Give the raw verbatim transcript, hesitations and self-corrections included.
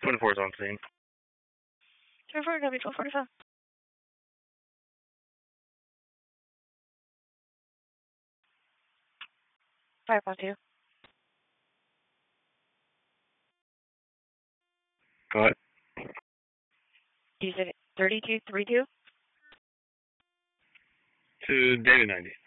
twenty-four is on scene. twenty-four, W twelve forty-five. five five two. Go ahead. You said thirty-two thirty-two? To David ninety.